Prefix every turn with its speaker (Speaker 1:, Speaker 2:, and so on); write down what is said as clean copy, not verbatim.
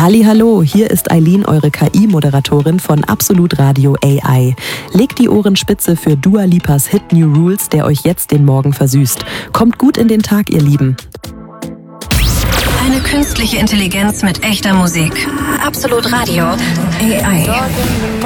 Speaker 1: Hallihallo, hier ist Eileen, eure KI-Moderatorin von Absolut Radio AI. Legt die Ohren spitze für Dua Lipas Hit New Rules, der euch jetzt den Morgen versüßt. Kommt gut in den Tag, ihr Lieben.
Speaker 2: Eine künstliche Intelligenz mit echter Musik. Absolut Radio AI.